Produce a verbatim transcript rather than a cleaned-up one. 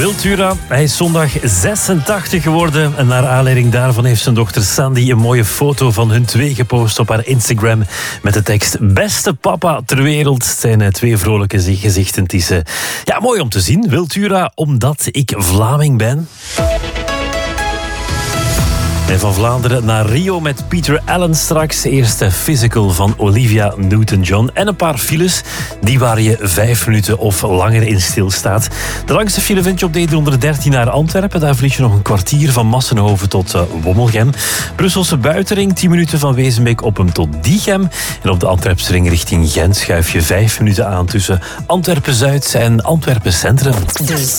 Wiltura, hij is zondag zesentachtig geworden. En naar aanleiding daarvan heeft zijn dochter Sandy een mooie foto van hun twee gepost op haar Instagram. Met de tekst: beste papa ter wereld. Het zijn twee vrolijke gezichten. Het is uh, ja, mooi om te zien. Wiltura, omdat ik Vlaming ben. En van Vlaanderen naar Rio met Peter Allen straks. Eerste physical van Olivia Newton-John. En een paar files, die waar je vijf minuten of langer in stilstaat. De langste file vind je op de E driehonderddertien naar Antwerpen. Daar verlies je nog een kwartier van Massenhoven tot uh, Wommelgem. Brusselse buitenring, tien minuten van Wezenbeek op hem tot Diegem. En op de Antwerpsring richting Gent schuif je vijf minuten aan tussen Antwerpen-Zuid en Antwerpen Centrum.